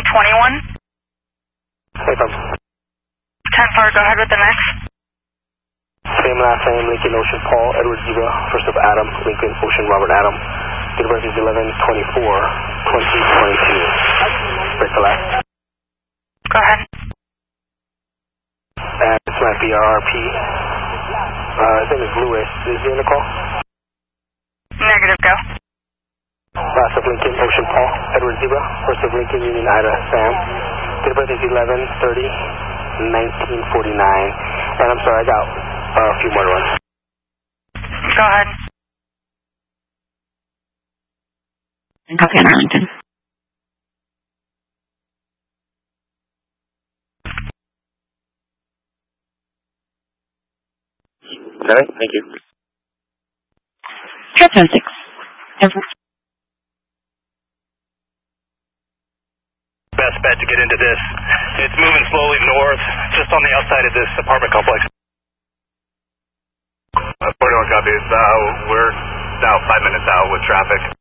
21. Hey, from 10-4, go ahead with the next. Same last name, Lincoln Ocean, Paul, Edward Zebra, first of Adam, Lincoln Ocean, Robert Adam. Date of birth is 11/24/2022. Break the last. Go ahead. And this might be our RP. His name is Lewis. Is he in the call? Negative, go. Last of Lincoln Ocean, Paul, Edward Zebra, first of Lincoln Union, Ida, Sam. Date of birth is 11/30/1949. And I'm sorry, I got a few more to run. Go ahead. Copy on Arlington. All right, thank you. Transfer 6. Best bet to get into this. It's moving slowly north, just on the outside of this apartment complex. 41 copy. We're now 5 minutes out with traffic.